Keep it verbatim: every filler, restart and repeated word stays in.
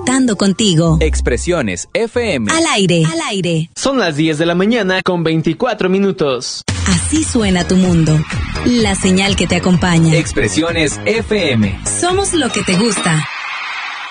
conectando contigo. Expresiones F M. Al aire, al aire. Son las diez de la mañana con veinticuatro minutos. Así suena tu mundo. La señal que te acompaña. Expresiones F M. Somos lo que te gusta.